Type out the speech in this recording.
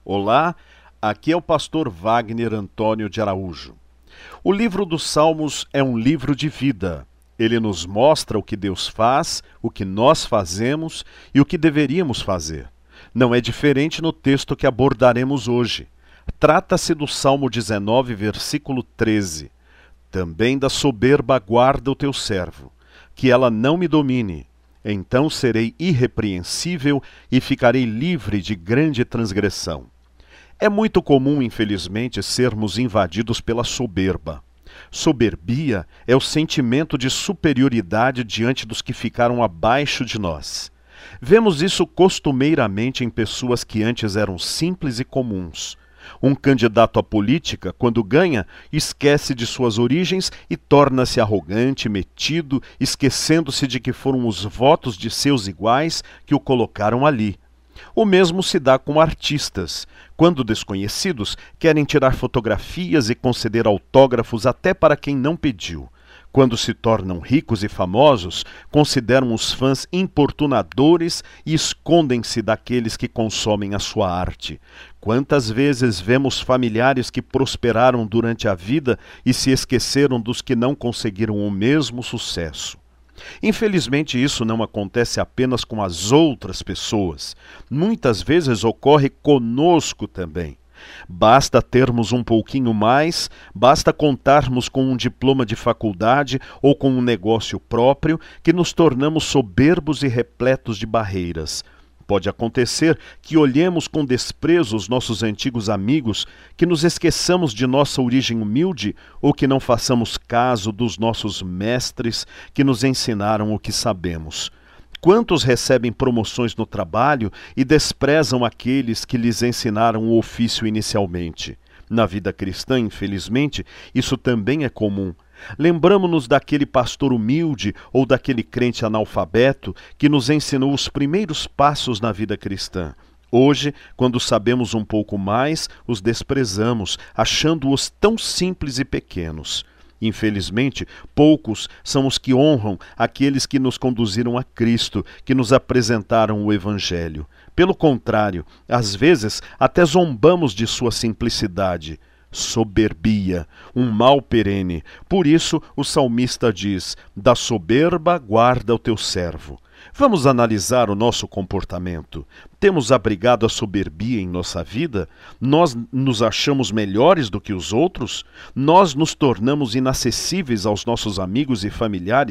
Olá, aqui é o pastor Wagner Antônio de Araújo. O livro dos Salmos é um livro de vida. Ele nos mostra o que Deus faz, o que nós fazemos e o que deveríamos fazer. Não é diferente no texto que abordaremos hoje. Trata-se do Salmo 19, versículo 13. Também da soberba guarda o teu servo, que ela não me domine. Então serei irrepreensível e ficarei livre de grande transgressão. É muito comum, infelizmente, sermos invadidos pela soberba. Soberbia é o sentimento de superioridade diante dos que ficaram abaixo de nós. Vemos isso costumeiramente em pessoas que antes eram simples e comuns. Um candidato à política, quando ganha, esquece de suas origens e torna-se arrogante, metido, esquecendo-se de que foram os votos de seus iguais que o colocaram ali. O mesmo se dá com artistas. Quando desconhecidos, querem tirar fotografias e conceder autógrafos até para quem não pediu. Quando se tornam ricos e famosos, consideram os fãs importunadores e escondem-se daqueles que consomem a sua arte. Quantas vezes vemos familiares que prosperaram durante a vida e se esqueceram dos que não conseguiram o mesmo sucesso? Infelizmente, isso não acontece apenas com as outras pessoas. Muitas vezes ocorre conosco também. Basta termos um pouquinho mais, basta contarmos com um diploma de faculdade ou com um negócio próprio, que nos tornamos soberbos e repletos de barreiras. Pode acontecer que olhemos com desprezo os nossos antigos amigos, que nos esqueçamos de nossa origem humilde ou que não façamos caso dos nossos mestres que nos ensinaram o que sabemos. Quantos recebem promoções no trabalho e desprezam aqueles que lhes ensinaram o ofício inicialmente? Na vida cristã, infelizmente, isso também é comum. Lembramo-nos daquele pastor humilde ou daquele crente analfabeto que nos ensinou os primeiros passos na vida cristã. Hoje, quando sabemos um pouco mais, os desprezamos, achando-os tão simples e pequenos. Infelizmente, poucos são os que honram aqueles que nos conduziram a Cristo, que nos apresentaram o Evangelho. Pelo contrário, às vezes até zombamos de sua simplicidade. Soberbia, um mal perene. Por isso, o salmista diz: da soberba guarda o teu servo. Vamos analisar o nosso comportamento. Temos abrigado a soberbia em nossa vida? Nós nos achamos melhores do que os outros? Nós nos tornamos inacessíveis aos nossos amigos e familiares